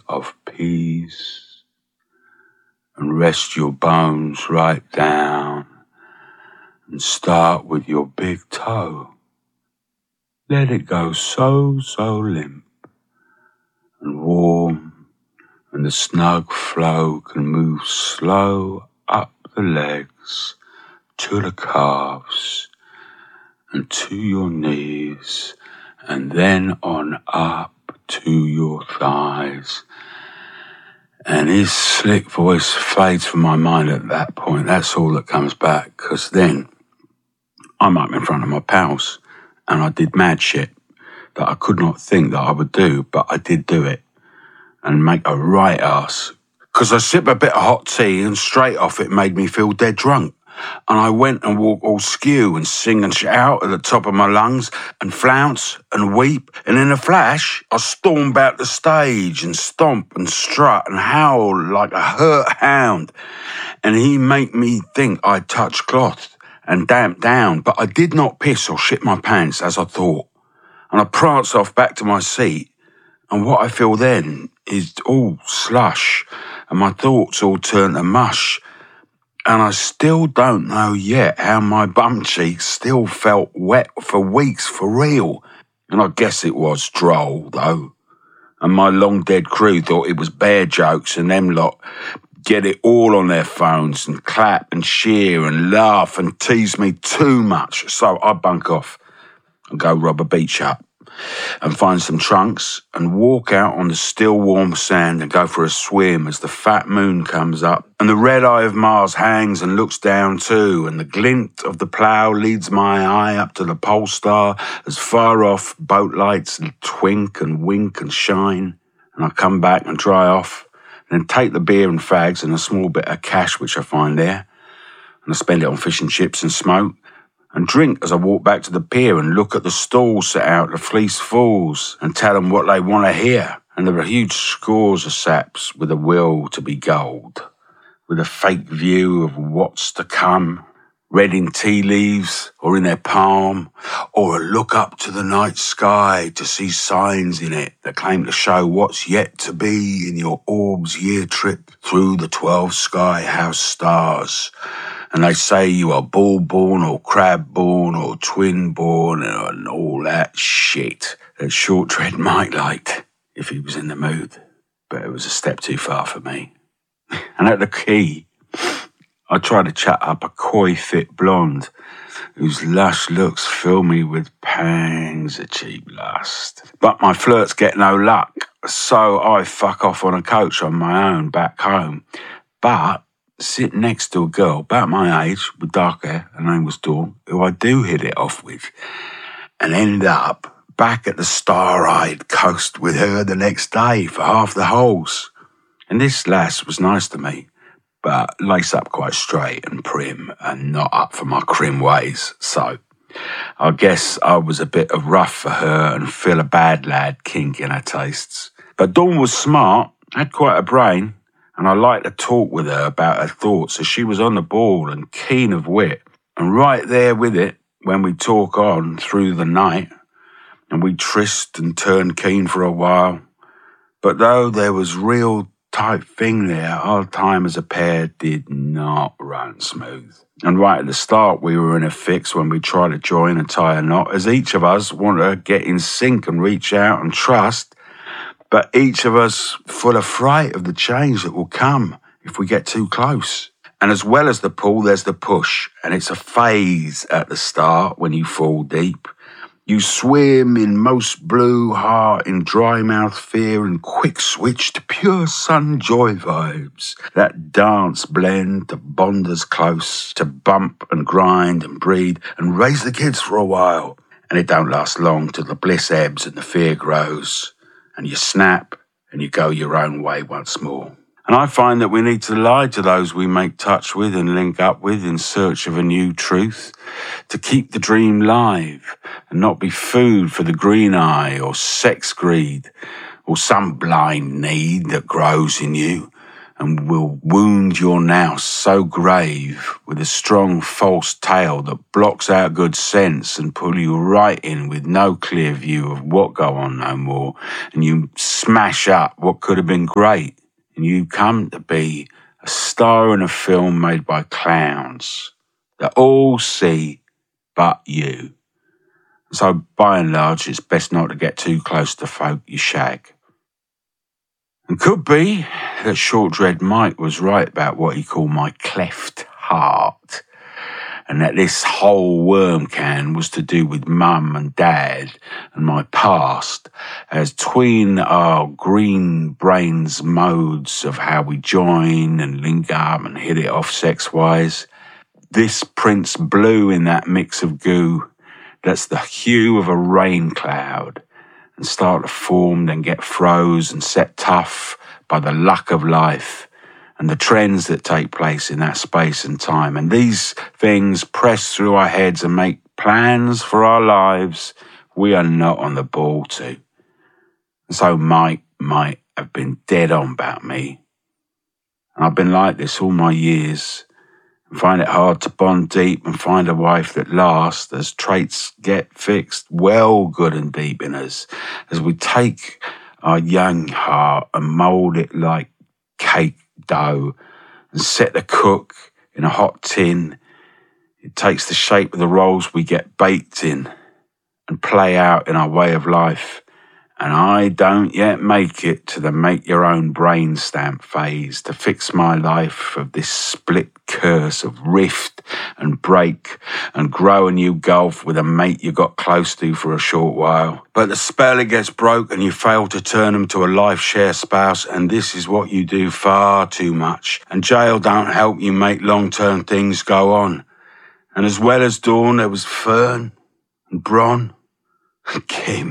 of peace, and rest your bones right down and start with your big toe. Let it go so limp and warm, and the snug flow can move slow up the legs to the calves and to your knees, and then on up to your thighs. And his slick voice fades from my mind at that point. That's all that comes back, because then I'm up in front of my pals and I did mad shit that I could not think that I would do, but I did do it and make a right ass. Because I sipped a bit of hot tea and straight off it made me feel dead drunk. And I went and walked all skew and sing and shout at the top of my lungs and flounce and weep. And in a flash, I stormed out the stage and stomp and strut and howl like a hurt hound. And he made me think I'd touched cloth and damped down, but I did not piss or shit my pants as I thought. And I pranced off back to my seat, and what I feel then is all slush, and my thoughts all turn to mush. And I still don't know yet how my bum cheeks still felt wet for weeks for real. And I guess it was droll, though. And my long dead crew thought it was bear jokes, and them lot get it all on their phones and clap and cheer and laugh and tease me too much. So I bunk off and go rob a beach hut and find some trunks and walk out on the still warm sand and go for a swim as the fat moon comes up and the red eye of Mars hangs and looks down too, and the glint of the plough leads my eye up to the pole star as far off boat lights twink and wink and shine. And I come back and dry off and then take the beer and fags and a small bit of cash which I find there, and I spend it on fish and chips and smoke and drink as I walk back to the pier and look at the stalls set out to fleece fools and tell them what they want to hear. And there are huge scores of saps with a will to be gold, with a fake view of what's to come, read in tea leaves or in their palm, or a look up to the night sky to see signs in it that claim to show what's yet to be in your orb's year trip through the 12 sky house stars. And they say you are bull-born or crab-born or twin-born and all that shit that Short Tread might liked if he was in the mood. But it was a step too far for me. And at the quay, I tried to chat up a coy, fit blonde whose lush looks fill me with pangs of cheap lust. But my flirts get no luck, so I fuck off on a coach on my own back home. But sit next to a girl about my age with dark hair, her name was Dawn, who I do hit it off with, and end up back at the star-eyed coast with her the next day for half the holes. And this lass was nice to me, but lace up quite straight and prim and not up for my crim ways. So I guess I was a bit of rough for her and feel a bad lad kink in her tastes. But Dawn was smart, had quite a brain, and I liked to talk with her about her thoughts as she was on the ball and keen of wit. And right there with it, when we talk on through the night, and we tryst and turned keen for a while. But though there was real tight thing there, our time as a pair did not run smooth. And right at the start, we were in a fix when we tried to join and tie a knot, as each of us wanted to get in sync and reach out and trust, but each of us full of fright of the change that will come if we get too close. And as well as the pull, there's the push, and it's a phase at the start when you fall deep. You swim in most blue heart, in dry mouth fear, and quick switch to pure sun joy vibes. That dance blend to bond us close, to bump and grind and breed and raise the kids for a while. And it don't last long till the bliss ebbs and the fear grows, and you snap and you go your own way once more. And I find that we need to lie to those we make touch with and link up with in search of a new truth, to keep the dream live and not be food for the green eye or sex greed or some blind need that grows in you and will wound your nous so grave with a strong false tale that blocks out good sense and pull you right in with no clear view of what go on no more, and you smash up what could have been great, and you come to be a star in a film made by clowns that all see but you. So by and large, it's best not to get too close to folk you shag. It could be that Short Dread Mike was right about what he called my cleft heart, and that this whole worm can was to do with mum and dad and my past, as tween our green brains modes of how we join and link up and hit it off sex-wise. This prints blue in that mix of goo that's the hue of a rain cloud, and start to form, then get froze and set tough by the luck of life and the trends that take place in that space and time. And these things press through our heads and make plans for our lives we are not on the ball to. And so Mike might have been dead on about me. And I've been like this all my years, and find it hard to bond deep and find a wife that lasts as traits get fixed well good and deep in us, as we take our young heart and mould it like cake dough and set the cook in a hot tin. It takes the shape of the rolls we get baked in and play out in our way of life. And I don't yet make it to the make your own brain stamp phase to fix my life of this split curse of rift and break and grow a new gulf with a mate you got close to for a short while. But the spell it gets broke and you fail to turn them to a life share spouse, and this is what you do far too much. And jail don't help you make long-term things go on. And as well as Dawn, there was Fern and Bron and Kim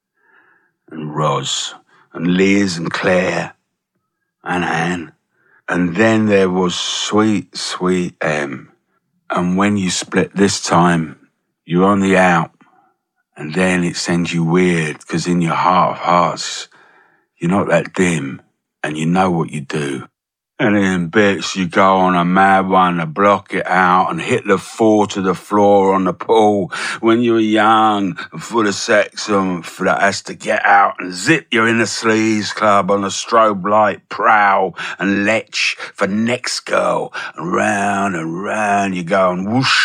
and Roz, and Liz and Claire, and Anne. And then there was sweet, sweet Em. And when you split this time, you're on the out, and then it sends you weird, because in your heart of hearts, you're not that dim, and you know what you do. And in bits, you go on a mad one to block it out and hit the 4 to the floor on the pool when you were young and full of sex and that has to get out and zip you in the sleaze club on a strobe light prowl and lech for next girl. And round you go and whoosh,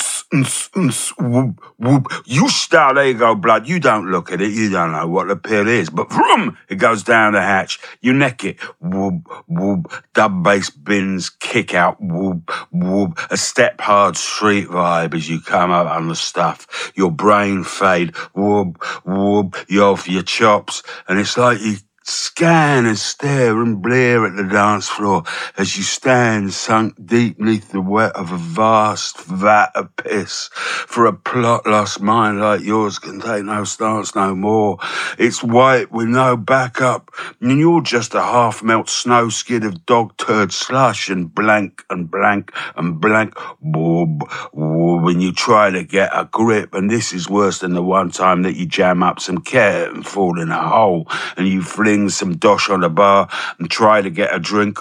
whoop, whoop. You start, there you go, blood. You don't look at it. You don't know what the pill is. But vroom, it goes down the hatch. You neck it. Whoop, whoop. Dub bass bins, kick out, whoop, whoop, a step hard street vibe as you come up on the stuff. Your brain fade, whoop, whoop, you're off your chops, and it's like you scan and stare and blear at the dance floor as you stand sunk deep neath the wet of a vast vat of piss. For a plot-lost mind like yours can take no stance no more. It's white with no backup, and you're just a half-melt snow skid of dog turd slush and blank and blank and blank, woob, woob, when you try to get a grip. And this is worse than the one time that you jam up some cat and fall in a hole, and you fling some dosh on the bar and try to get a drink,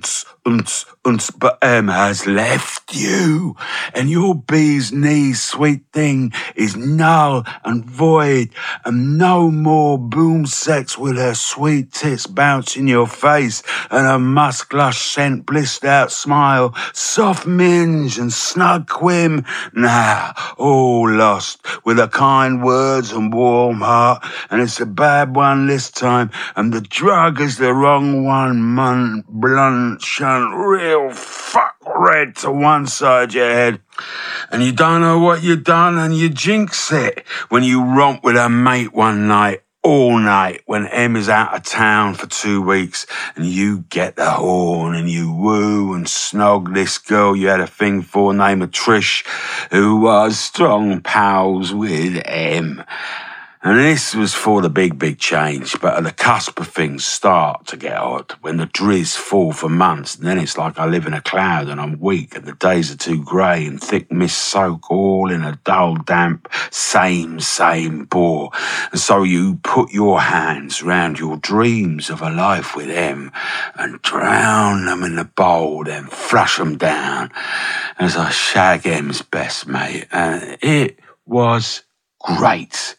but Em has left you, and your bee's knees sweet thing is null and void, and no more boom sex with her sweet tits bounce in your face and her musk lush scent blissed out smile, soft minge and snug quim. Nah, all lost with her kind words and warm heart, and it's a bad one this time, and the drug is the wrong one, blunt, shunt, real fuck red to one side your head. And you don't know what you've done, and you jinx it when you romp with a mate one night, all night, when Em is out of town for 2 weeks, and you get the horn and you woo and snog this girl you had a thing for named Trish, who was strong pals with Em. And this was for the big change, but at the cusp of things start to get odd, when the drizz fall for months, and then it's like I live in a cloud and I'm weak, and the days are too grey and thick mist soak all in a dull, damp, same bore. And so you put your hands round your dreams of a life with Em, and drown them in the bowl, then flush them down as I shag him's best mate. And it was great.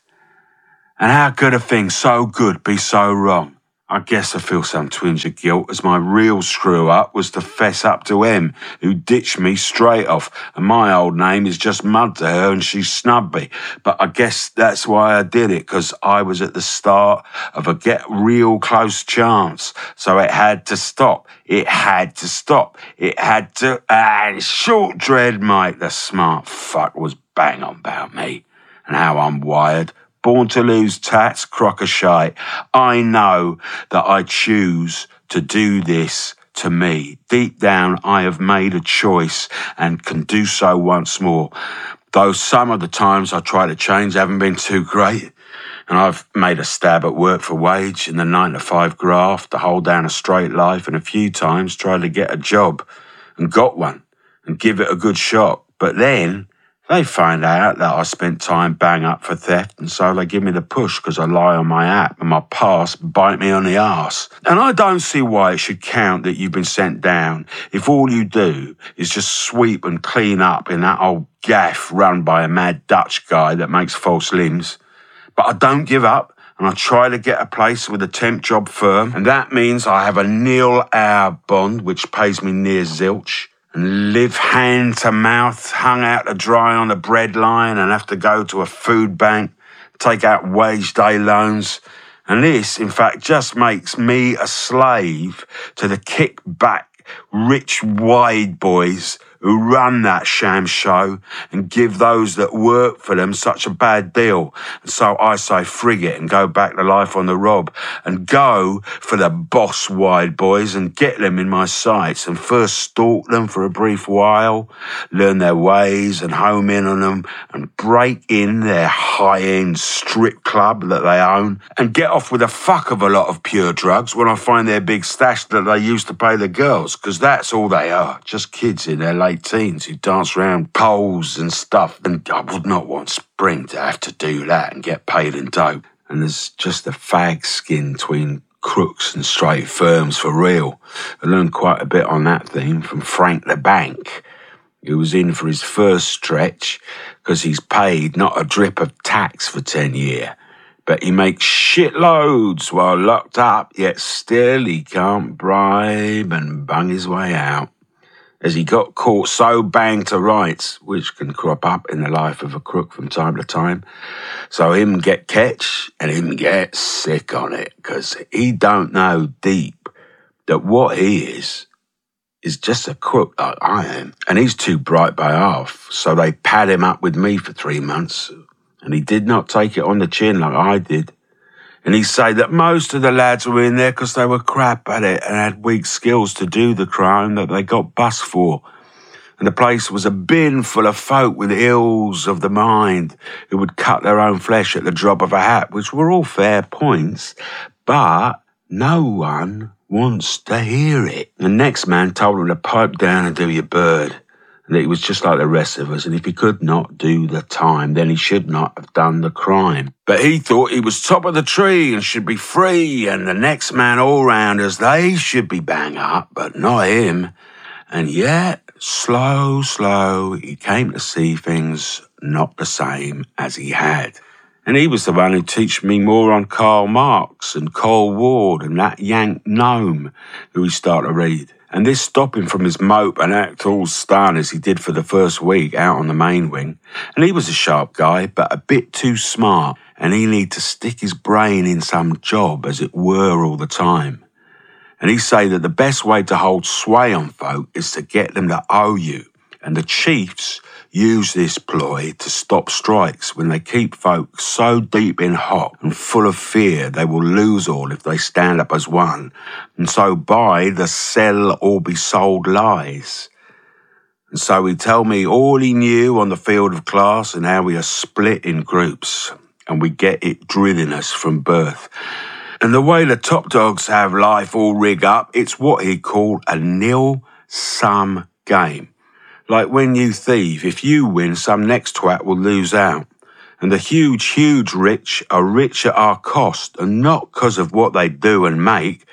And how could a thing so good be so wrong? I guess I feel some twinge of guilt, as my real screw-up was to fess up to Em, who ditched me straight off, and my old name is just mud to her and she snubbed me. But I guess that's why I did it, because I was at the start of a get real close chance. So it had to stop. It had to stop. It had to... And short dread, mate, the smart fuck was bang on about me and how I'm wired. Born to lose tats, crock of shite. I know that I choose to do this to me. Deep down, I have made a choice and can do so once more. Though some of the times I try to change haven't been too great. And I've made a stab at work for wage in the 9-to-5 graft to hold down a straight life, and a few times tried to get a job and got one and give it a good shot. But then they find out that I spent time bang up for theft, and so they give me the push because I lie on my app and my past bite me on the arse. And I don't see why it should count that you've been sent down if all you do is just sweep and clean up in that old gaff run by a mad Dutch guy that makes false limbs. But I don't give up, and I try to get a place with a temp job firm, and that means I have a nil-hour bond which pays me near zilch, and live hand to mouth, hung out to dry on the bread line, and have to go to a food bank, take out wage day loans. And this, in fact, just makes me a slave to the kickback rich wide boys who run that sham show and give those that work for them such a bad deal. And so I say frig it and go back to life on the rob and go for the boss wide boys and get them in my sights and first stalk them for a brief while, learn their ways and home in on them and break in their high-end strip club that they own and get off with a fuck of a lot of pure drugs when I find their big stash that they used to pay the girls, because that's all they are, just kids in their late teens who dance around poles and stuff. And I would not want Spring to have to do that and get paid in dope. And there's just a fag skin between crooks and straight firms for real. I learned quite a bit on that theme from Frank the Bank, who was in for his first stretch because he's paid not a drip of tax for 10 years. But he makes shitloads while locked up, yet still he can't bribe and bung his way out, as he got caught so banged to rights, which can crop up in the life of a crook from time to time. So him get catch and him get sick on it, because he don't know deep that what he is just a crook like I am. And he's too bright by half, so they pad him up with me for 3 months. And he did not take it on the chin like I did. And he say that most of the lads were in there because they were crap at it and had weak skills to do the crime that they got bust for. And the place was a bin full of folk with ills of the mind who would cut their own flesh at the drop of a hat, which were all fair points, but no one wants to hear it. The next man told him to pipe down and do your bird. And that he was just like the rest of us, and if he could not do the time, then he should not have done the crime. But he thought he was top of the tree and should be free, and the next man all-rounders, they should be bang up, but not him. And yet, slow, he came to see things not the same as he had. And he was the one who taught me more on Karl Marx and Cole Ward and that Yank gnome who he started to read. And this stopped him from his mope and act all stun as he did for the first week out on the main wing. And he was a sharp guy, but a bit too smart, and he needed to stick his brain in some job, as it were, all the time. And he say that the best way to hold sway on folk is to get them to owe you. And the chiefs use this ploy to stop strikes when they keep folk so deep in hot and full of fear they will lose all if they stand up as one, and so buy the sell or be sold lies. And so he tell me all he knew on the field of class and how we are split in groups, and we get it drilling us from birth. And the way the top dogs have life all rig up, it's what he called a nil-sum game. Like when you thieve, if you win, some next twat will lose out. And the huge rich are rich at our cost, and not because of what they do and make,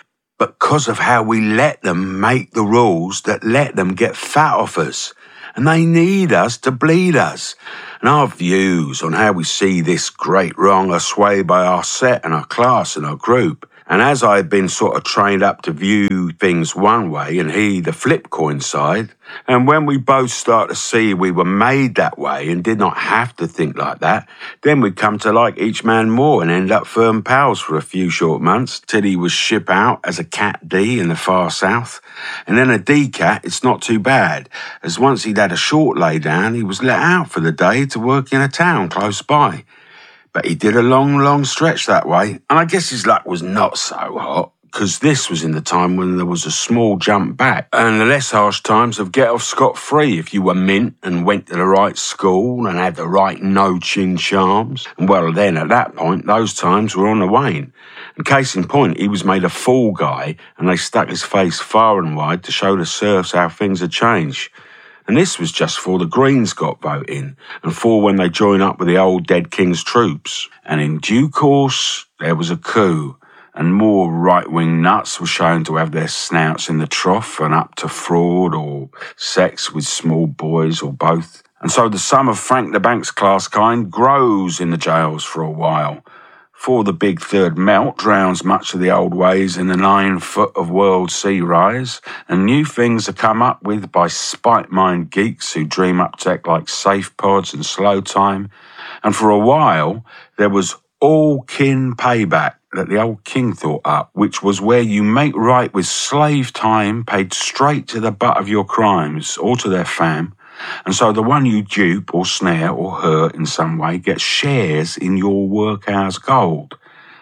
but 'cause of how we let them make the rules that let them get fat off us. And they need us to bleed us. And our views on how we see this great wrong are swayed by our set and our class and our group. And as I had been sort of trained up to view things one way and he the flip coin side, and when we both start to see we were made that way and did not have to think like that, then we'd come to like each man more and end up firm pals for a few short months till he was ship out as a Cat D in the far south. And then a D Cat, it's not too bad, as once he'd had a short lay down, he was let out for the day to work in a town close by. But he did a long stretch that way, and I guess his luck was not so hot, because this was in the time when there was a small jump back, and the less harsh times of get off scot-free if you were mint and went to the right school and had the right no-chin charms. And well, then at that point, those times were on the wane. And case in point, he was made a fool guy, and they stuck his face far and wide to show the serfs how things had changed. And this was just for the Greens got vote in, and for when they join up with the old dead king's troops. And in due course, there was a coup, and more right-wing nuts were shown to have their snouts in the trough and up to fraud or sex with small boys or both. And so the sum of Frank the Bank's class kind grows in the jails for a while. For the big third melt drowns much of the old ways in the 9 foot of world sea rise, and new things are come up with by spite-mind geeks who dream up tech like safe pods and slow time. And for a while, there was all kin payback that the old king thought up, which was where you make right with slave time paid straight to the butt of your crimes or to their fam. And so the one you dupe or snare or hurt in some way gets shares in your work hours gold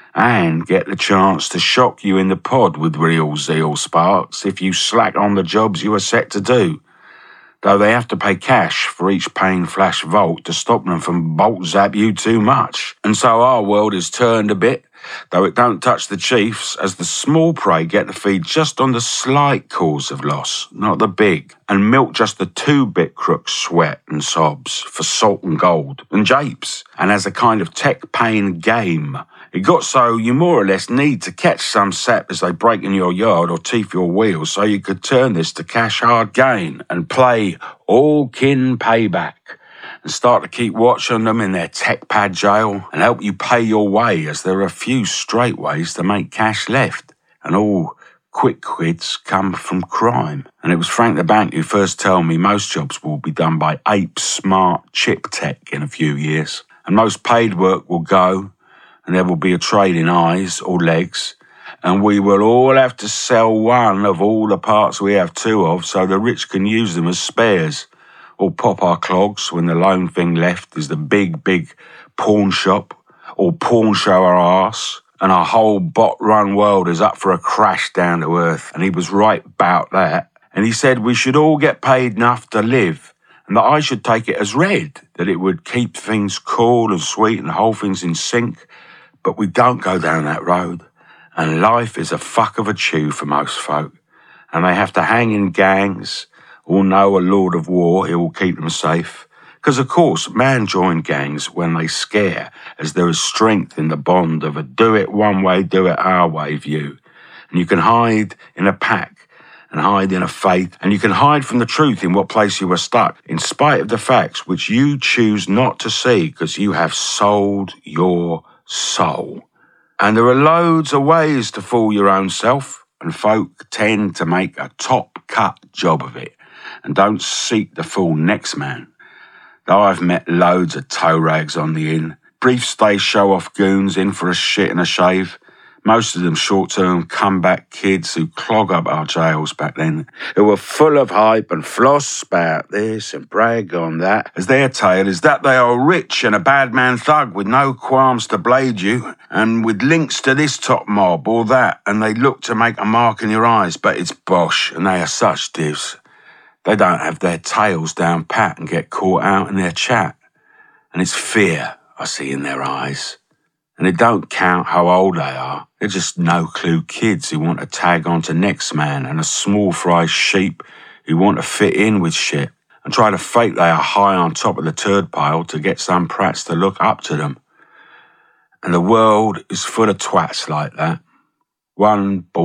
and get the chance to shock you in the pod with real zeal sparks if you slack on the jobs you are set to do, though they have to pay cash for each pane flash volt to stop them from bolt zap you too much. And so our world is turned a bit, though it don't touch the chiefs, as the small prey get to feed just on the slight cause of loss, not the big, and milk just the 2-bit crooks' sweat and sobs for salt and gold and japes. And as a kind of tech pain game, it got so you more or less need to catch some sap as they break in your yard or teeth your wheels so you could turn this to cash hard gain and play all kin payback and start to keep watch on them in their tech pad jail and help you pay your way, as there are a few straight ways to make cash left, and all quick quids come from crime. And it was Frank the Bank who first told me most jobs will be done by ape smart chip tech in a few years, and most paid work will go, and there will be a trade in eyes or legs, and we will all have to sell one of all the parts we have 2 of so the rich can use them as spares, or pop our clogs when the lone thing left is the big pawn shop, or pawn show our arse, and our whole bot-run world is up for a crash down to earth. And he was right about that. And he said we should all get paid enough to live, and that I should take it as read, that it would keep things cool and sweet and hold things in sync. But we don't go down that road, and life is a fuck of a chew for most folk, and they have to hang in gangs, or know a lord of war who will keep them safe. Because, of course, man join gangs when they scare, as there is strength in the bond of a do it one way, do it our way view. And you can hide in a pack and hide in a faith, and you can hide from the truth in what place you are stuck, in spite of the facts which you choose not to see because you have sold your soul. And there are loads of ways to fool your own self, and folk tend to make a top-cut job of it and don't seek the fool next man. Though I've met loads of toe rags on the inn, brief stay show-off goons in for a shit and a shave, most of them short-term comeback kids who clog up our jails back then, who were full of hype and floss about this and brag on that, as their tale is that they are rich and a bad man thug with no qualms to blade you, and with links to this top mob or that, and they look to make a mark in your eyes, but it's bosh, and they are such divs. They don't have their tails down pat and get caught out in their chat. And it's fear I see in their eyes. And it don't count how old they are. They're just no-clue kids who want to tag on to next man, and a small fry sheep who want to fit in with shit and try to fake they are high on top of the turd pile to get some prats to look up to them. And the world is full of twats like that. One born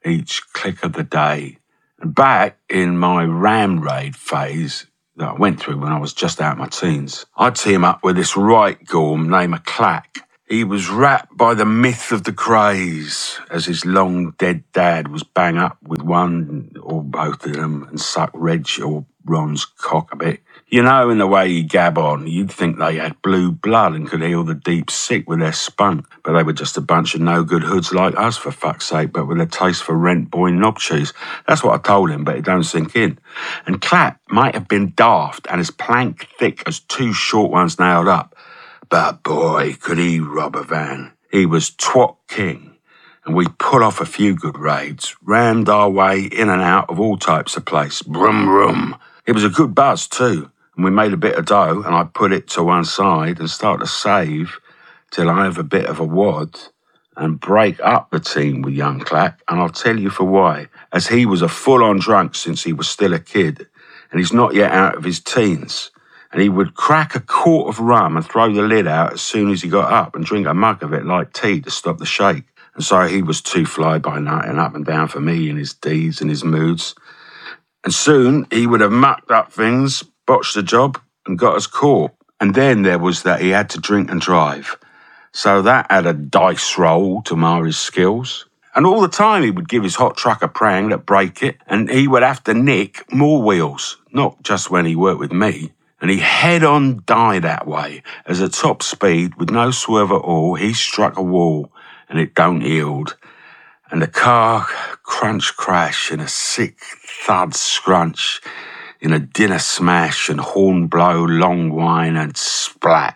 each click of the day. And back in my ram raid phase that I went through when I was just out of my teens, I'd team up with this right gorm named Clack. He was wrapped by the myth of the Greys, as his long dead dad was bang up with one or both of them and suck Reg or Ron's cock a bit. You know, in the way you gab on, you'd think they had blue blood and could heal the deep sick with their spunk, but they were just a bunch of no-good hoods like us, for fuck's sake, but with a taste for rent boy knob cheese. That's what I told him, but it don't sink in. And Clap might have been daft and as plank thick as two short ones nailed up, but boy, could he rob a van. He was twat king, and we pulled off a few good raids, rammed our way in and out of all types of place. Brum, brum. It was a good buzz too, and we made a bit of dough, and I put it to one side and started to save till I have a bit of a wad and break up the team with young Clack, and I'll tell you for why. As he was a full-on drunk since he was still a kid, and he's not yet out of his teens. And he would crack a quart of rum and throw the lid out as soon as he got up and drink a mug of it like tea to stop the shake. And so he was too fly-by-night and up and down for me in his deeds and his moods. And soon he would have mucked up things, botched the job, and got us caught. And then there was that he had to drink and drive. So that had a dice roll to mar his skills. And all the time he would give his hot truck a prang that'd break it, and he would have to nick more wheels, not just when he worked with me. And he head-on died that way, as at top speed, with no swerve at all, he struck a wall, and it don't yield. And the car crunch-crash in a sick thud scrunch, in a dinner smash and horn blow, long whine and splat.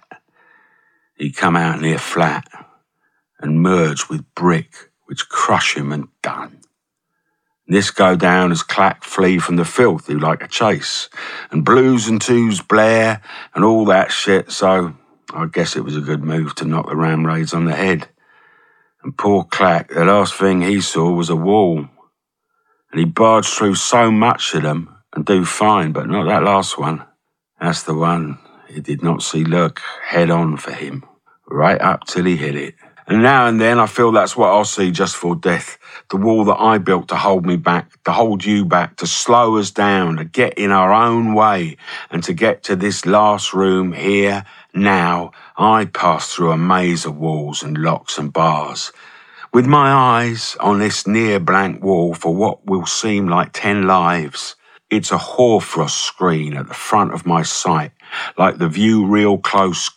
He come out near flat, and merge with brick, which crush him and done. This go down as Clack flee from the filth who like a chase, and blues and twos blare and all that shit, so I guess it was a good move to knock the ram raids on the head. And poor Clack, the last thing he saw was a wall, and he barged through so much of them and do fine, but not that last one. That's the one he did not see look head on for him, right up till he hit it. And now and then I feel that's what I'll see just for death. The wall that I built to hold me back, to hold you back, to slow us down, to get in our own way, and to get to this last room here, now, I pass through a maze of walls and locks and bars. With my eyes on this near blank wall for what will seem like 10 lives, it's a hoarfrost screen at the front of my sight, like the view real close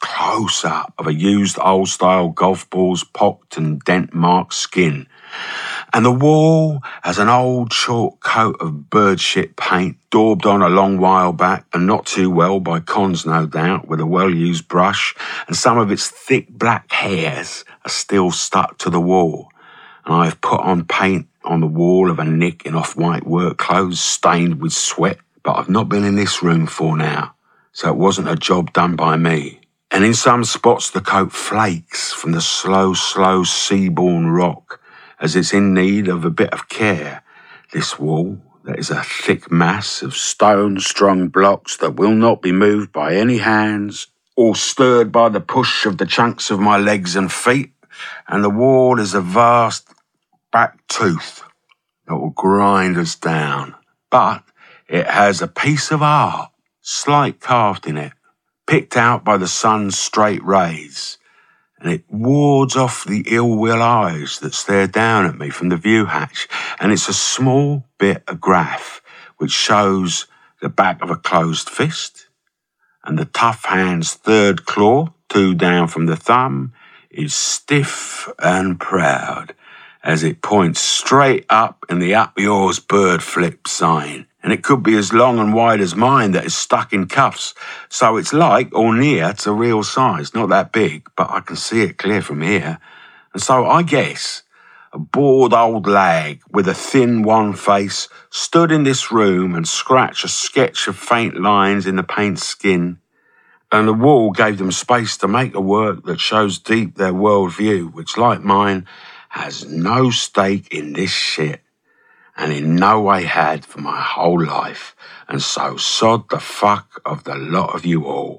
up of a used old-style golf ball's pocked and dent-marked skin. And the wall has an old short coat of bird shit paint, daubed on a long while back, and not too well by cons, no doubt, with a well-used brush, and some of its thick black hairs are still stuck to the wall. And I have put on paint on the wall of a nick in off-white work clothes, stained with sweat, but I've not been in this room for now, so it wasn't a job done by me. And in some spots the coat flakes from the slow seaborne rock, as it's in need of a bit of care. This wall, that is a thick mass of stone-strung blocks that will not be moved by any hands, or stirred by the push of the chunks of my legs and feet, and the wall is a vast back tooth that will grind us down. But it has a piece of art, slight carved in it, picked out by the sun's straight rays, and it wards off the ill-will eyes that stare down at me from the view hatch, and it's a small bit of graph which shows the back of a closed fist, and the tough hand's third claw, 2 down from the thumb, is stiff and proud as it points straight up in the up yours bird flip sign. And it could be as long and wide as mine that is stuck in cuffs, so it's like or near to real size, not that big, but I can see it clear from here. And so I guess a bored old lag with a thin wan face stood in this room and scratched a sketch of faint lines in the paint skin, and the wall gave them space to make a work that shows deep their world view, which, like mine, has no stake in this shit, and in no way had for my whole life. And so sod the fuck of the lot of you all,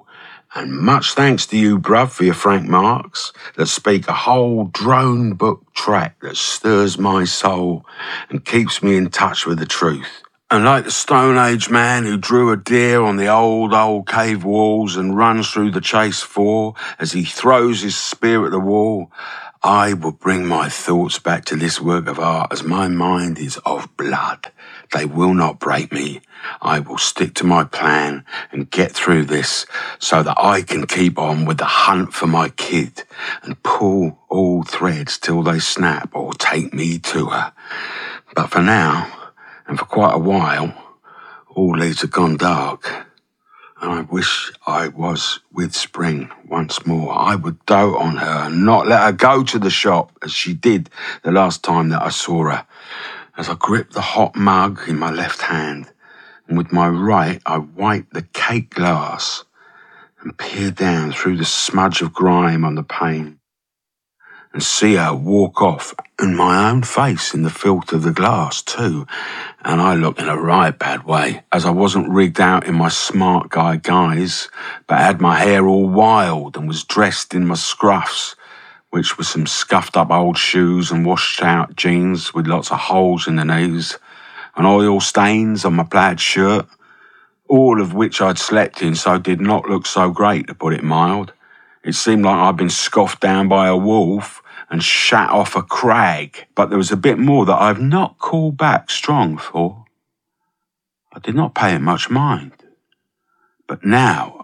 And much thanks to you, bruv, for your frank marks that speak a whole drone book track that stirs my soul and keeps me in touch with the truth. And like the Stone Age man who drew a deer on the old cave walls and runs through the chase for as he throws his spear at the wall, I will bring my thoughts back to this work of art as my mind is of blood. They will not break me. I will stick to my plan and get through this so that I can keep on with the hunt for my kid and pull all threads till they snap or take me to her. But for now, and for quite a while, all leaves have gone dark. And I wish I was with Spring once more. I would dote on her and not let her go to the shop as she did the last time that I saw her. As I gripped the hot mug in my left hand, and with my right I wiped the cake glass and peered down through the smudge of grime on the pane and see her walk off and my own face in the filth of the glass too. And I looked in a right bad way, as I wasn't rigged out in my smart guy guise, but had my hair all wild and was dressed in my scruffs, which were some scuffed up old shoes and washed out jeans with lots of holes in the knees, and oil stains on my plaid shirt, all of which I'd slept in, so did not look so great, to put it mild. It seemed like I'd been scoffed down by a wolf and shat off a crag, but there was a bit more that I've not called back strong for. I did not pay it much mind, but now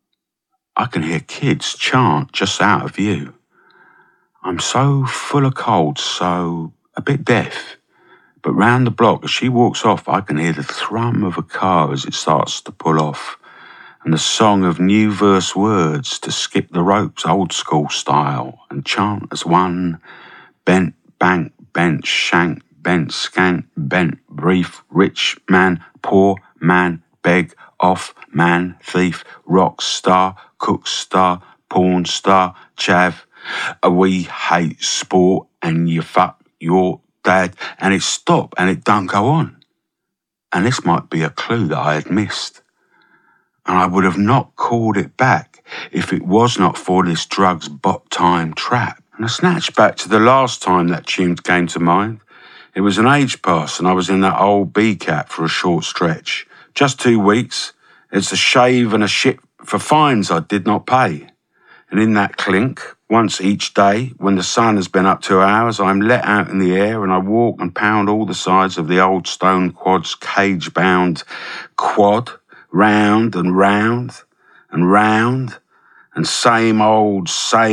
I can hear kids chant just out of view. I'm so full of cold, so a bit deaf, but round the block as she walks off I can hear the thrum of a car as it starts to pull off, and the song of new verse words to skip the ropes old school style and chant as one: bent, bank, bent, shank, bent, skank, bent, brief, rich man, poor man, beg, off, man, thief, rock star, cook star, porn star, chav. We hate sport and you fuck your dad, and it stopped and it don't go on. And this might be a clue that I had missed. And I would have not called it back if it was not for this drugs bot time trap. And I snatched back to the last time that tune came to mind. It was an age pass and I was in that old B-cap for a short stretch. Just 2 weeks. It's a shave and a shit for fines I did not pay. And in that clink, once each day, when the sun has been up 2 hours, I'm let out in the air and I walk and pound all the sides of the old stone quad's cage-bound quad, round and round and round, and same old,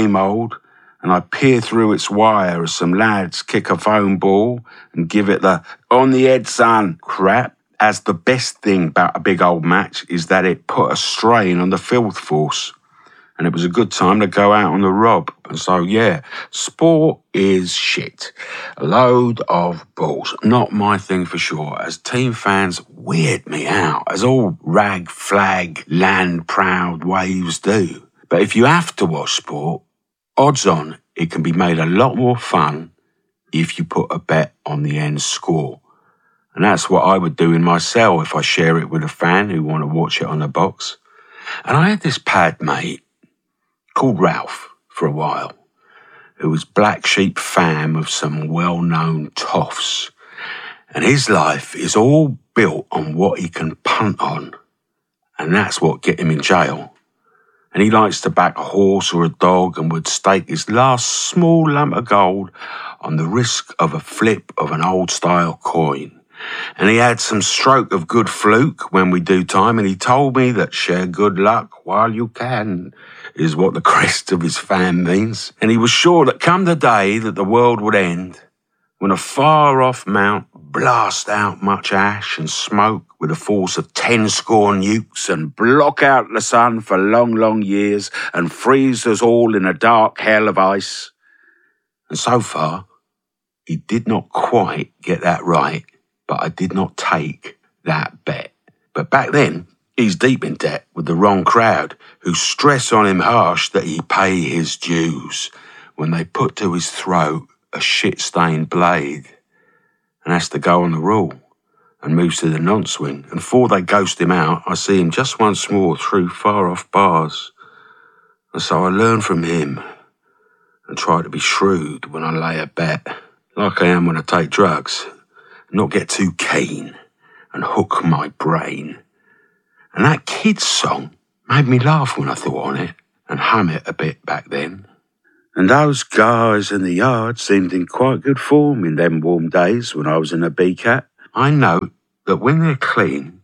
and I peer through its wire as some lads kick a foam ball and give it the on the head son crap, as the best thing about a big old match is that it put a strain on the filth force. And it was a good time to go out on the rob. And so, yeah, sport is shit. A load of balls. Not my thing for sure, as team fans weird me out, as all rag, flag, land-proud waves do. But if you have to watch sport, odds on it can be made a lot more fun if you put a bet on the end score. And that's what I would do in my cell if I share it with a fan who want to watch it on the box. And I had this pad mate called Ralph for a while, who was black sheep fam of some well-known toffs. And his life is all built on what he can punt on. And that's what get him in jail. And he likes to back a horse or a dog and would stake his last small lump of gold on the risk of a flip of an old-style coin. And he had some stroke of good fluke when we do time, and he told me that share good luck while you can is what the crest of his fam means. And he was sure that come the day that the world would end, when a far-off mount blast out much ash and smoke with a force of 10 score nukes and block out the sun for long, long years and freeze us all in a dark hell of ice. And so far, he did not quite get that right, but I did not take that bet. But back then, he's deep in debt with the wrong crowd, who stress on him harsh that he pay his dues when they put to his throat a shit-stained blade and has to go on the rule and moves to the non-swing. And before they ghost him out, I see him just once more through far-off bars And so I learn from him and try to be shrewd when I lay a bet, like I am when I take drugs, and not get too keen and hook my brain. And that kid's song made me laugh when I thought on it and hum it a bit back then. And those guys in the yard seemed in quite good form in them warm days when I was in a BCAT. I know that when they're clean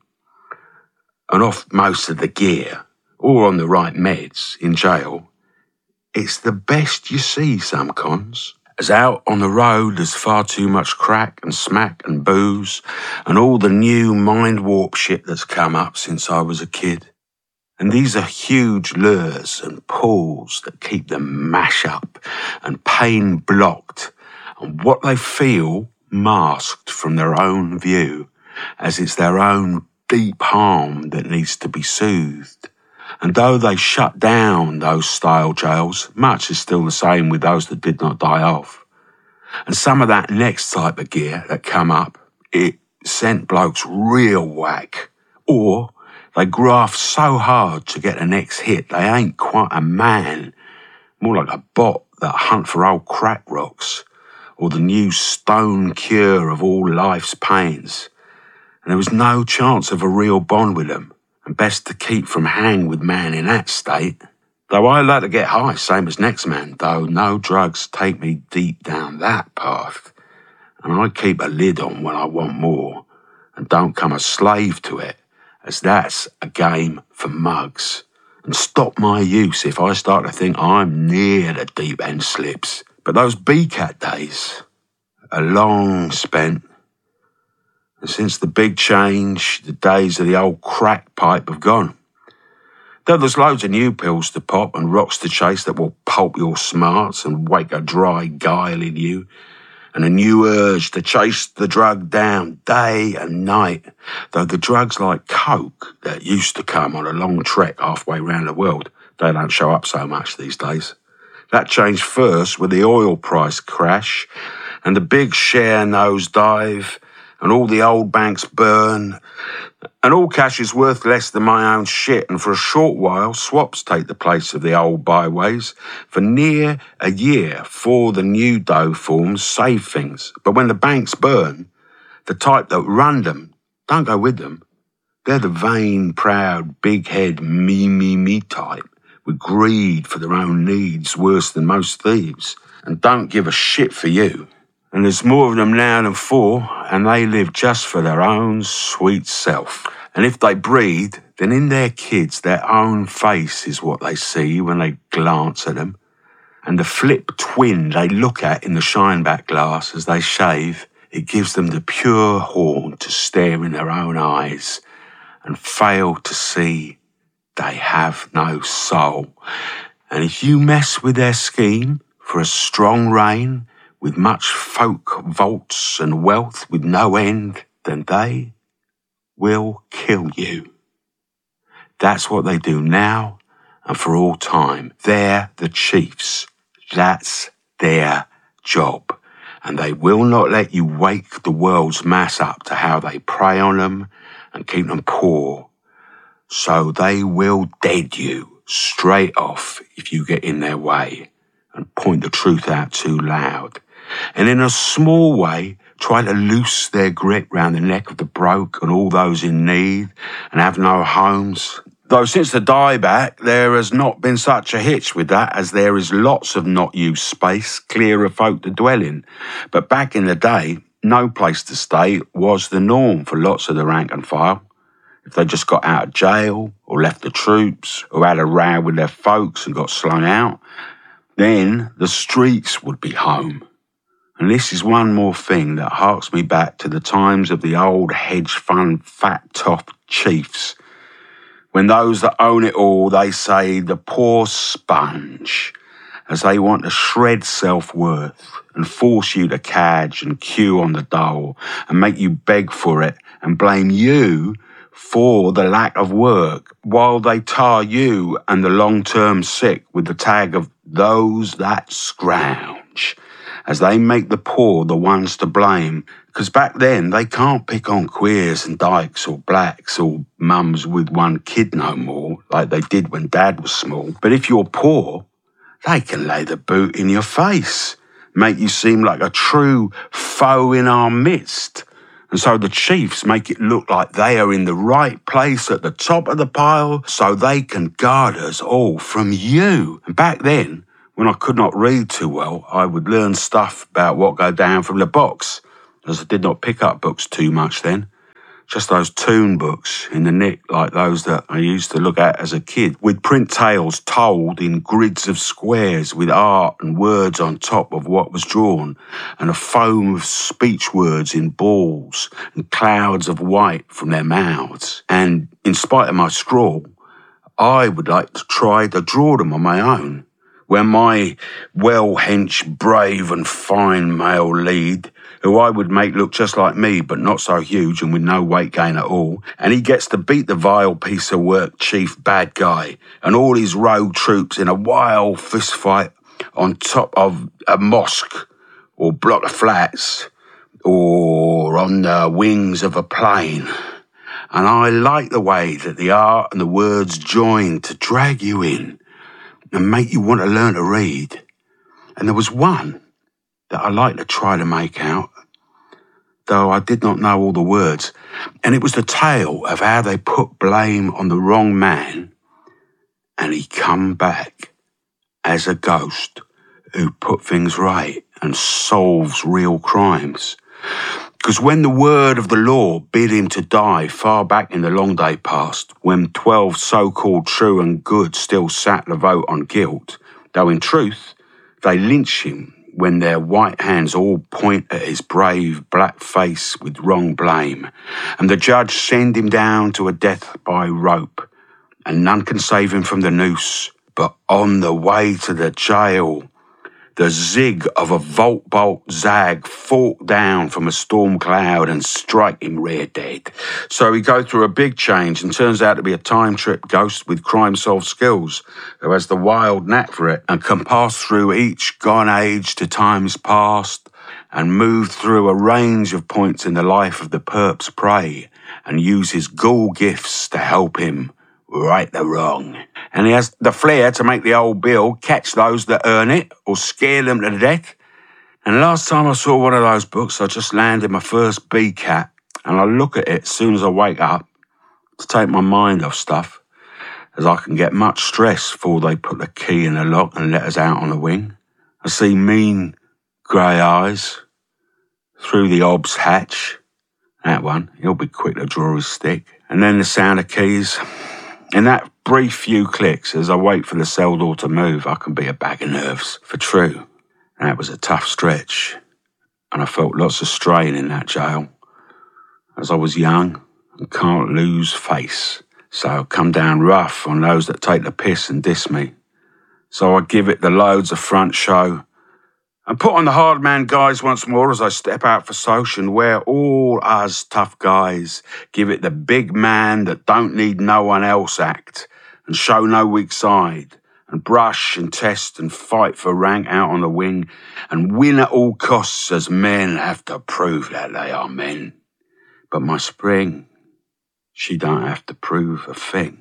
and off most of the gear, or on the right meds in jail, it's the best you see some cons. As out on the road there's far too much crack and smack and booze and all the new mind warp shit that's come up since I was a kid. And these are huge lures and pulls that keep them mash up and pain blocked and what they feel masked from their own view, as it's their own deep harm that needs to be soothed. And though they shut down those style jails, much is still the same with those that did not die off. And some of that next type of gear that come up, it sent blokes real whack. Or they graft so hard to get the next hit, they ain't quite a man, more like a bot that hunt for old crack rocks, or the new stone cure of all life's pains. And there was no chance of a real bond with them, and best to keep from hang with man in that state. Though I like to get high, same as next man, though no drugs take me deep down that path. And I keep a lid on when I want more, and don't come a slave to it, as that's a game for mugs. And stop my use if I start to think I'm near the deep end slips. But those BCAT days are long spent. And since the big change, the days of the old crack pipe have gone. Though there's loads of new pills to pop and rocks to chase that will pulp your smarts and wake a dry guile in you, and a new urge to chase the drug down day and night, though the drugs like coke that used to come on a long trek halfway round the world, they don't show up so much these days. That changed first with the oil price crash and the big share nosedive, and all the old banks burn, and all cash is worth less than my own shit, and for a short while swaps take the place of the old byways for near a year for the new dough forms save things. But when the banks burn, the type that run them don't go with them. They're the vain, proud, big head, me type, with greed for their own needs worse than most thieves, and don't give a shit for you. And there's more of them now than before, and they live just for their own sweet self. And if they breed, then in their kids, their own face is what they see when they glance at them. And the flip twin they look at in the shineback glass as they shave, it gives them the pure horn to stare in their own eyes and fail to see they have no soul. And if you mess with their scheme for a strong reign, with much folk vaults and wealth with no end, then they will kill you. That's what they do now and for all time. They're the chiefs. That's their job. And they will not let you wake the world's mass up to how they prey on them and keep them poor. So they will dead you straight off if you get in their way and point the truth out too loud. And in a small way, try to loose their grip round the neck of the broke and all those in need and have no homes. Though since the dieback, there has not been such a hitch with that, as there is lots of not used space clear of folk to dwell in. But back in the day, no place to stay was the norm for lots of the rank and file. If they just got out of jail or left the troops or had a row with their folks and got slung out, then the streets would be home. And this is one more thing that harks me back to the times of the old hedge fund fat-topped chiefs, when those that own it all, they say the poor sponge, as they want to shred self-worth and force you to cadge and queue on the dole and make you beg for it and blame you for the lack of work, while they tar you and the long-term sick with the tag of those that scrounge, as they make the poor the ones to blame, Because back then, they can't pick on queers and dykes or blacks or mums with one kid no more, like they did when Dad was small. But if you're poor, they can lay the boot in your face, make you seem like a true foe in our midst. And so the chiefs make it look like they are in the right place at the top of the pile so they can guard us all from you. And back then, when I could not read too well, I would learn stuff about what go down from the box, as I did not pick up books too much then. Just those tune books in the nick like those that I used to look at as a kid, with print tales told in grids of squares with art and words on top of what was drawn, and a foam of speech words in balls and clouds of white from their mouths. And in spite of my scrawl, I would like to try to draw them on my own, where my well-hench, brave and fine male lead, who I would make look just like me, but not so huge and with no weight gain at all, and he gets to beat the vile piece of work chief bad guy and all his rogue troops in a wild fist fight on top of a mosque or block of flats or on the wings of a plane. And I like the way that the art and the words join to drag you in and make you want to learn to read. And there was one that I like to try to make out, though I did not know all the words, and it was the tale of how they put blame on the wrong man and he come back as a ghost who put things right and solves real crimes. Because when the word of the law bid him to die far back in the long day past, when 12 so-called true and good still sat to vote on guilt, though in truth they lynch him when their white hands all point at his brave black face with wrong blame, and the judge send him down to a death by rope, and none can save him from the noose, but on the way to the jail, the zig of a bolt zag fork down from a storm cloud and strike him rear dead. So he goes through a big change and turns out to be a time trip ghost with crime-solved skills who has the wild knack for it and can pass through each gone age to times past and move through a range of points in the life of the perp's prey and use his ghoul gifts to help him right the wrong. And he has the flair to make the old bill catch those that earn it or scare them to death. And last time I saw one of those books, I just landed my first BCAT, and I look at it as soon as I wake up to take my mind off stuff, as I can get much stress before they put the key in the lock and let us out on the wing. I see mean grey eyes through the ob's hatch. That one, he'll be quick to draw his stick. And then the sound of keys. In that brief few clicks, as I wait for the cell door to move, I can be a bag of nerves, for true. That was a tough stretch, and I felt lots of strain in that jail, as I was young and can't lose face. So I come down rough on those that take the piss and diss me. So I give it the loads of front show, and put on the hard man guys once more as I step out for social, where all us tough guys give it the big man that don't need no one else act and show no weak side and brush and test and fight for rank out on the wing and win at all costs as men have to prove that they are men. But my spring, she don't have to prove a thing.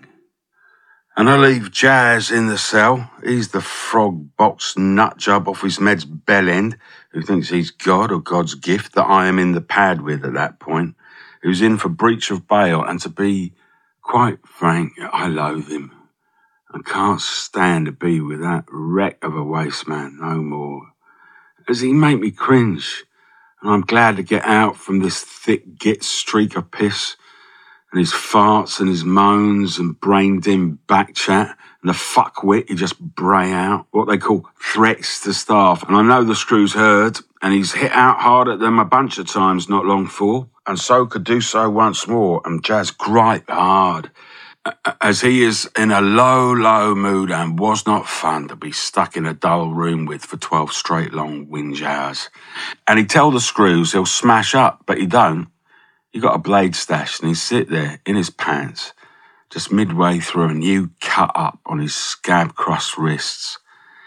And I leave Jazz in the cell. He's the frog box nut job off his med's bell end, who thinks he's God or God's gift that I am in the pad with at that point, who's in for breach of bail, and to be quite frank, I loathe him. I can't stand to be with that wreck of a waste man no more, as he make me cringe, and I'm glad to get out from this thick git streak of piss, and his farts and his moans and brain-dim back chat and the fuckwit he just bray out, what they call threats to staff. And I know the screws heard, and he's hit out hard at them a bunch of times not long for, and so could do so once more, and Jazz gripe hard, as he is in a low mood and was not fun to be stuck in a dull room with for 12 straight long whinge hours. And he'd tell the screws he'll smash up, but he don't. He got a blade stashed and he'd sit there in his pants, just midway through a new cut up on his scab-crossed wrists.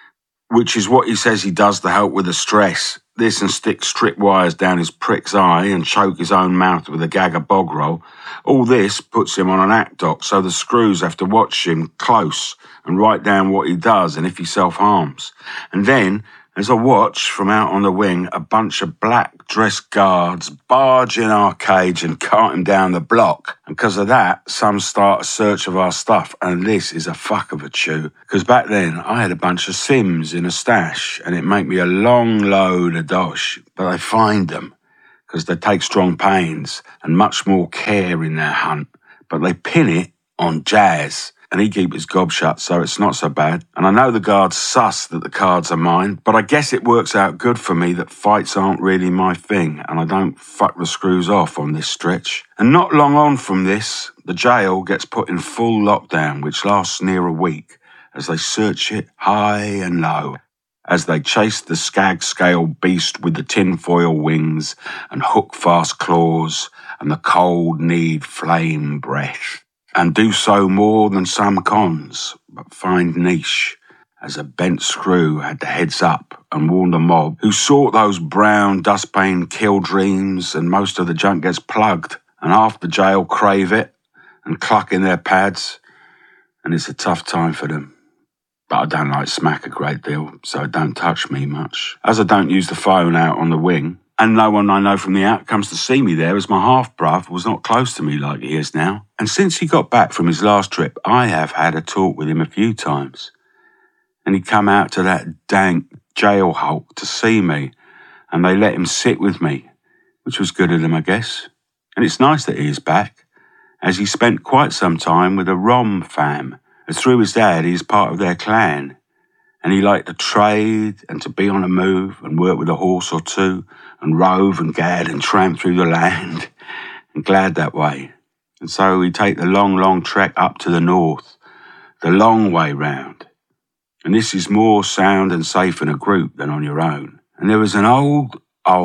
which is what he says he does to help with the stress. This and stick strip wires down his prick's eye and choke his own mouth with a gag of bog roll. All this puts him on an act doc, so the screws have to watch him close and write down what he does and if he self-harms. And then, as I watch from out on the wing, a bunch of black-dressed guards barge in our cage and cart him down the block. And because of that, some start a search of our stuff, and this is a fuck of a chew. Because back then, I had a bunch of Sims in a stash, and it made me a long load of dosh, but they find them, because they take strong pains and much more care in their hunt. But they pin it on Jazz, and he keep his gob shut, so it's not so bad. And I know the guards suss that the cards are mine, but I guess it works out good for me that fights aren't really my thing, and I don't fuck the screws off on this stretch. And not long on from this, the jail gets put in full lockdown, which lasts near a week, as they search it high and low, as they chase the skag-scale beast with the tinfoil wings and hook-fast claws and the cold-kneed flame breath. And do so more than some cons, but find niche, as a bent screw had the heads up and warned the mob, who sought those brown dustpan kill dreams, and most of the junk gets plugged, and half the jail crave it and cluck in their pads, and it's a tough time for them. But I don't like smack a great deal, so it don't touch me much. As I don't use the phone out on the wing, and no one I know from the out comes to see me there, as my half-bruv was not close to me like he is now. And since he got back from his last trip, I have had a talk with him a few times. And he come out to that dank jail hulk to see me, and they let him sit with me, which was good of them, I guess. And it's nice that he is back, as he spent quite some time with a Rom fam, as through his dad he is part of their clan. And he liked to trade and to be on the move and work with a horse or two and rove and gad and tramp through the land, and glad that way. And so he'd take the long trek up to the north, the long way round. And this is more sound and safe in a group than on your own. And there was an old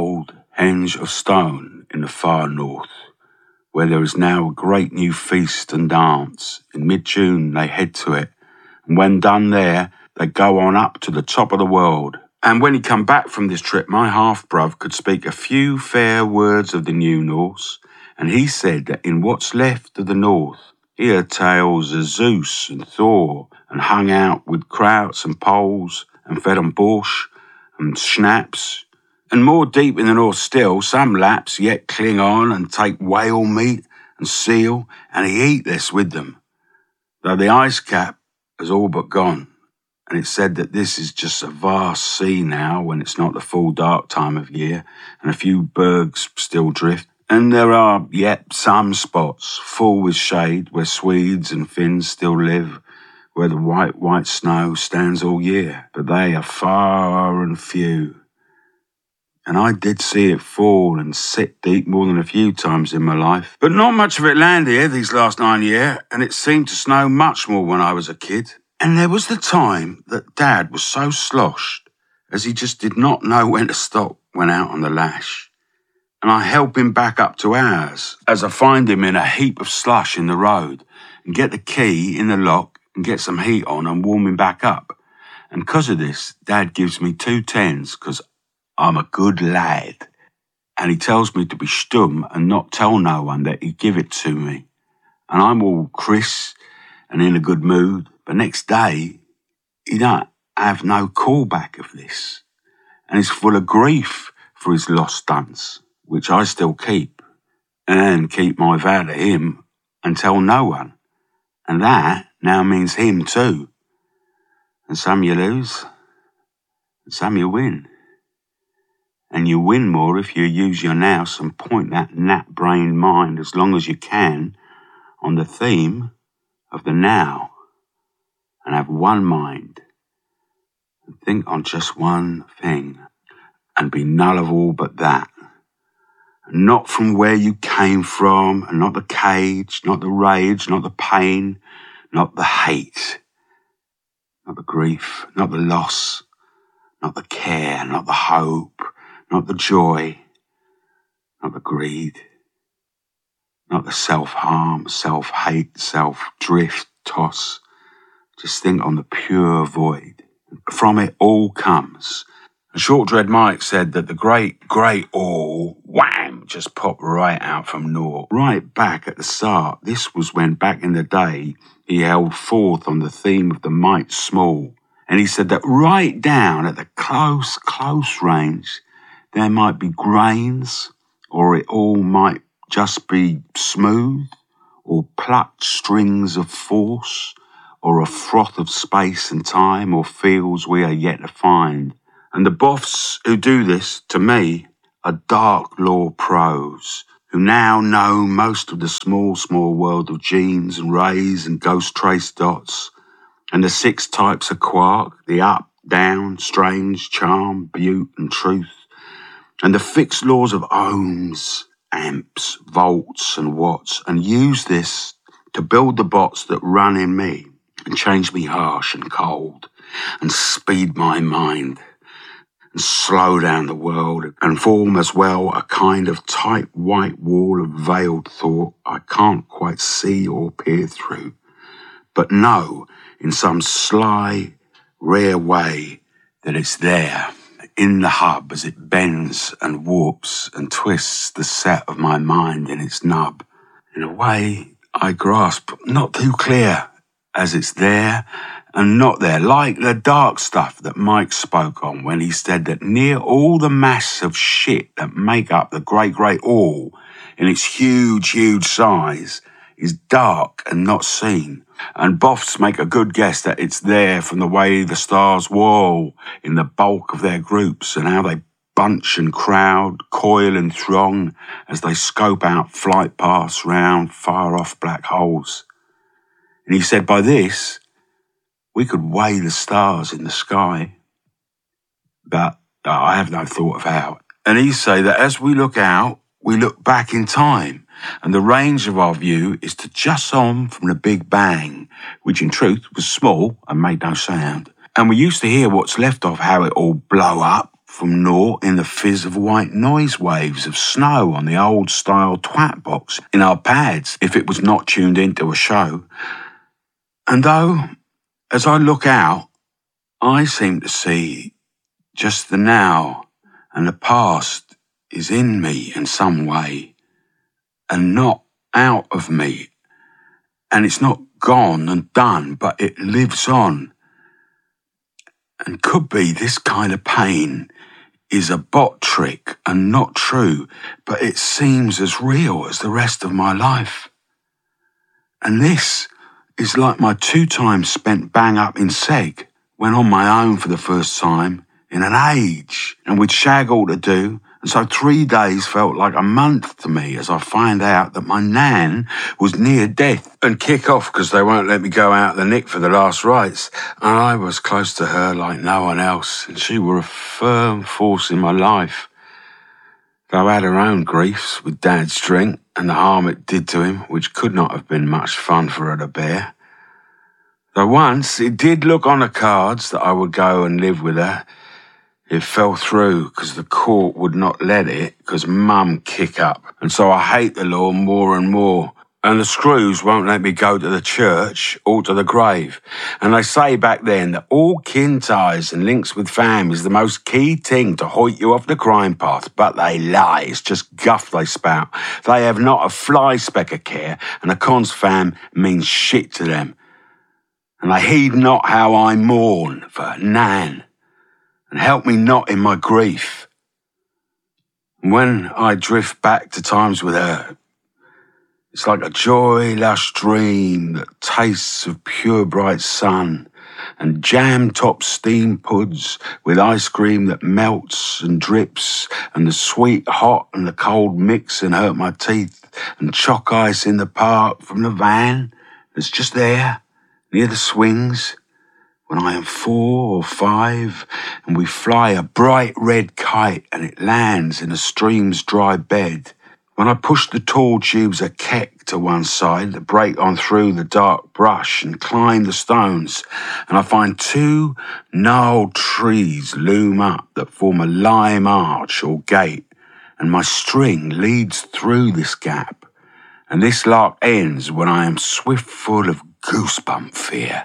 henge of stone in the far north, where there is now a great new feast and dance. In mid-June they head to it, and when done there, they go on up to the top of the world. And when he come back from this trip, my half-bruv could speak a few fair words of the new Norse, and he said that in what's left of the north, he heard tales of Zeus and Thor, and hung out with krauts and poles, and fed on borscht and schnapps. And more deep in the north still, some Lapps yet cling on and take whale meat and seal, and he eat this with them, though the ice cap has all but gone. And it's said that this is just a vast sea now when it's not the full dark time of year, and a few bergs still drift. And there are yet some spots full with shade where Swedes and Finns still live, where the white snow stands all year, but they are far and few. And I did see it fall and sit deep more than a few times in my life. But not much of it landed here these last 9 years, and it seemed to snow much more when I was a kid. And there was the time that Dad was so sloshed, as he just did not know when to stop when out on the lash. And I help him back up to ours, as I find him in a heap of slush in the road, and get the key in the lock and get some heat on and warm him back up. And 'cause of this, Dad gives me 2 tens, 'cause I'm a good lad. And he tells me to be stum and not tell no one that he give it to me. And I'm all crisp and in a good mood. But next day, he don't have no callback of this. And he's full of grief for his lost stunts, which I still keep. And keep my vow to him and tell no one. And that now means him too. And some you lose, and some you win. And you win more if you use your nous and point that gnat-brained mind as long as you can on the theme of the now, and have one mind, and think on just one thing, and be null of all but that. Not from where you came from, and not the cage, not the rage, not the pain, not the hate, not the grief, not the loss, not the care, not the hope, not the joy, not the greed, not the self-harm, self-hate, self-drift, toss. Just think on the pure void. From it all comes. And Short Dread Mike said that the great, great all, wham, just popped right out from naught. Right back at the start, this was when back in the day, he held forth on the theme of the might small. And he said that right down at the close, close range, there might be grains, or it all might just be smooth, or plucked strings of force, or a froth of space and time, or fields we are yet to find. And the boffs who do this, to me, are dark law pros, who now know most of the small, small world of genes and rays and ghost trace dots, and the 6 types of quark, the up, down, strange, charm, beaut, and truth, and the fixed laws of ohms, amps, volts, and watts, and use this to build the bots that run in me, and change me harsh and cold, and speed my mind, and slow down the world, and form as well a kind of tight white wall of veiled thought I can't quite see or peer through, but know in some sly, rare way that it's there, in the hub as it bends and warps and twists the set of my mind in its nub. In a way I grasp not too clear, as it's there and not there, like the dark stuff that Mike spoke on when he said that near all the mass of shit that make up the great, great all in its huge, huge size is dark and not seen. And boffs make a good guess that it's there from the way the stars whirl in the bulk of their groups and how they bunch and crowd, coil and throng as they scope out flight paths round far-off black holes. And he said by this, we could weigh the stars in the sky. But I have no thought of how. And he say that as we look out, we look back in time, and the range of our view is to just on from the Big Bang, which in truth was small and made no sound. And we used to hear what's left of how it all blow up from naught in the fizz of white noise waves of snow on the old-style twat box in our pads if it was not tuned into a show. And though, as I look out, I seem to see just the now, and the past is in me in some way, and not out of me. And it's not gone and done, but it lives on. And could be this kind of pain is a bot trick and not true, but it seems as real as the rest of my life. And this is like my 2 times spent bang up in Seg, when on my own for the first time in an age, and with shag all to do, and so 3 days felt like a month to me as I find out that my nan was near death and kick off because they won't let me go out the nick for the last rites, and I was close to her like no one else, and she were a firm force in my life. Though I had her own griefs with Dad's drink and the harm it did to him, which could not have been much fun for her to bear. Though once it did look on the cards that I would go and live with her, it fell through because the court would not let it because Mum kick up. And so I hate the law more and more. And the screws won't let me go to the church or to the grave. And they say back then that all kin ties and links with fam is the most key thing to hoit you off the crime path. But they lie. It's just guff they spout. They have not a fly speck of care, and a cons fam means shit to them. And they heed not how I mourn for Nan, and help me not in my grief. And when I drift back to times with her, it's like a joy-lush dream that tastes of pure bright sun and jam-top steam puds with ice cream that melts and drips, and the sweet hot and the cold mix and hurt my teeth, and chalk ice in the park from the van that's just there near the swings when I am 4 or 5 and we fly a bright red kite and it lands in a stream's dry bed. When I push the tall tubes of keck to one side that break on through the dark brush and climb the stones, and I find 2 gnarled trees loom up that form a lime arch or gate, and my string leads through this gap, and this lark ends when I am swift full of goosebump fear,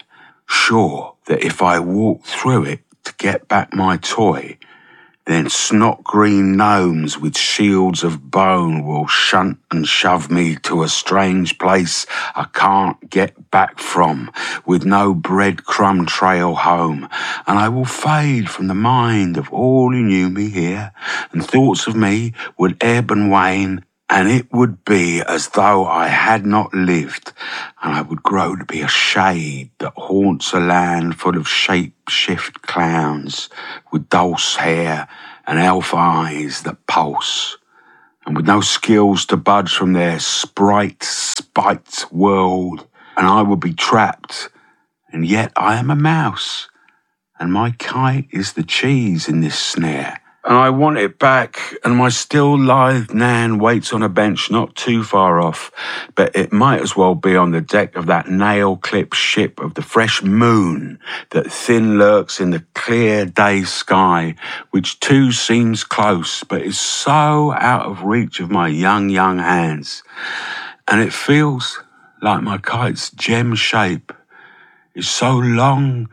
sure that if I walk through it to get back my toy, then snot-green gnomes with shields of bone will shunt and shove me to a strange place I can't get back from, with no breadcrumb trail home, and I will fade from the mind of all who knew me here, and thoughts of me would ebb and wane, and it would be as though I had not lived, and I would grow to be a shade that haunts a land full of shape-shift clowns with dulce hair and elf eyes that pulse, and with no skills to budge from their sprite-spiked world, and I would be trapped, and yet I am a mouse, and my kite is the cheese in this snare. And I want it back, and my still lithe Nan waits on a bench not too far off, but it might as well be on the deck of that nail-clipped ship of the fresh moon that thin lurks in the clear day sky, which too seems close, but is so out of reach of my young hands. And it feels like my kite's gem shape is so long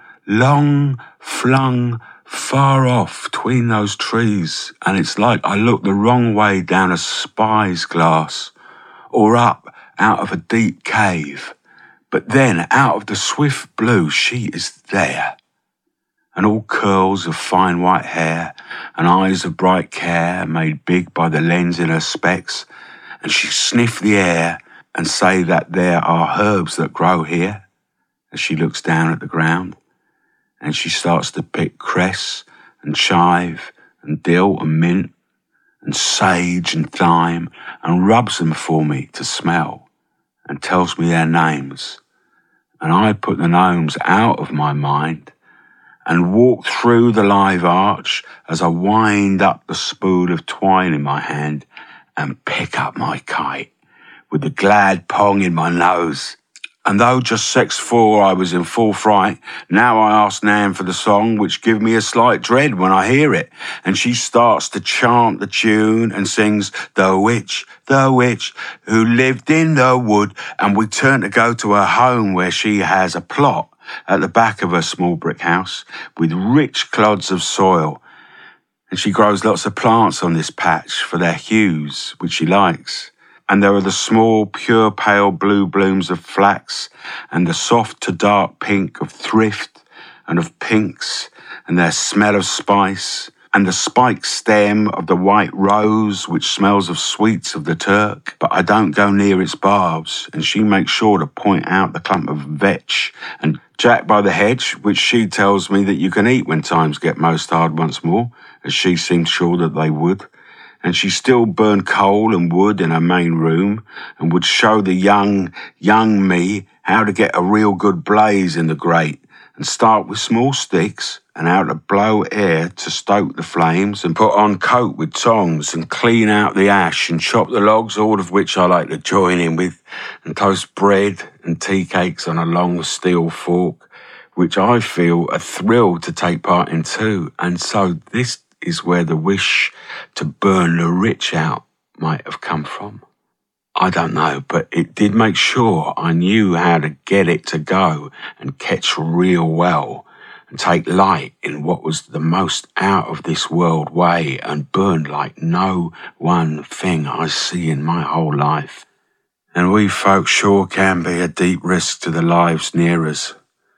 flung far off between those trees, and it's like I look the wrong way down a spy's glass, or up out of a deep cave. But then, out of the swift blue, she is there, and all curls of fine white hair, and eyes of bright care made big by the lens in her specs, and she sniff the air and say that there are herbs that grow here, as she looks down at the ground. And she starts to pick cress and chive and dill and mint and sage and thyme and rubs them for me to smell and tells me their names. And I put the gnomes out of my mind and walk through the live arch as I wind up the spool of twine in my hand and pick up my kite with the glad pong in my nose. And though just 6'4", I was in full fright, now I ask Nan for the song, which give me a slight dread when I hear it. And she starts to chant the tune and sings, the witch, who lived in the wood. And we turn to go to her home, where she has a plot at the back of her small brick house with rich clods of soil. And she grows lots of plants on this patch for their hues, which she likes. And there are the small, pure pale blue blooms of flax, and the soft to dark pink of thrift and of pinks, and their smell of spice, and the spiked stem of the white rose, which smells of sweets of the Turk. But I don't go near its barbs, and she makes sure to point out the clump of vetch and jack by the hedge, which she tells me that you can eat when times get most hard once more, as she seemed sure that they would. And she still burned coal and wood in her main room, and would show the young me how to get a real good blaze in the grate, and start with small sticks and how to blow air to stoke the flames, and put on coat with tongs and clean out the ash and chop the logs, all of which I like to join in with, and toast bread and tea cakes on a long steel fork, which I feel a thrill to take part in too. And so this is where the wish to burn the rich out might have come from. I don't know, but it did make sure I knew how to get it to go and catch real well and take light in what was the most out of this world way and burn like no one thing I see in my whole life. And we folk sure can be a deep risk to the lives near us,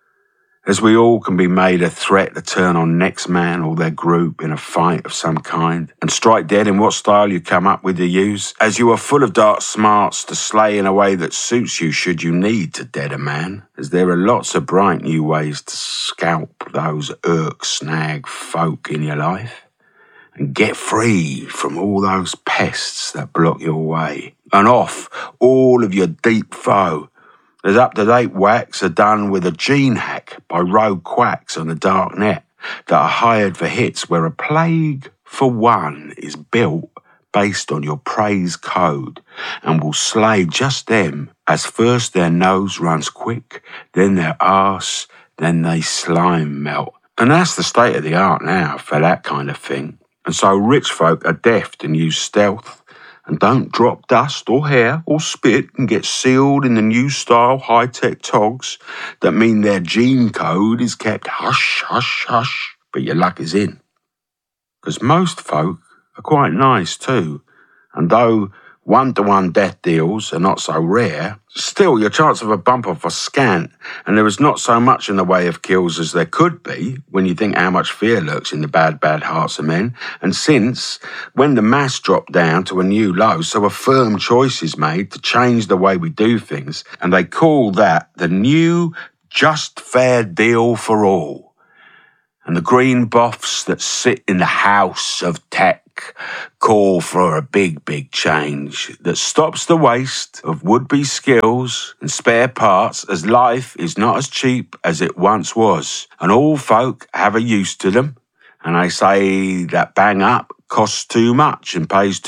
as we all can be made a threat to turn on next man or their group in a fight of some kind, and strike dead in what style you come up with to use, as you are full of dark smarts to slay in a way that suits you should you need to dead a man, as there are lots of bright new ways to scalp those snag folk in your life, and get free from all those pests that block your way, and off all of your deep foe. As up-to-date whacks are done with a gene hack by rogue quacks on the dark net that are hired for hits where a plague for one is built based on your praise code and will slay just them as first their nose runs quick, then their arse, then they slime melt. And that's the state of the art now for that kind of thing. And so rich folk are deft and use stealth and don't drop dust or hair or spit and get sealed in the new style high-tech togs that mean their gene code is kept hush, hush, hush, but your luck is in. Because most folk are quite nice too, and though one-to-one death deals are not so rare, still your chance of a bump off are scant, and there is not so much in the way of kills as there could be when you think how much fear lurks in the bad, bad hearts of men. And since, when the mass dropped down to a new low, so a firm choice is made to change the way we do things, and they call that the new just fair deal for all. And the green buffs that sit in the house of tech call for a big, big change that stops the waste of would-be skills and spare parts, as life is not as cheap as it once was, and all folk have a use to them, and they say that bang up costs too much and pays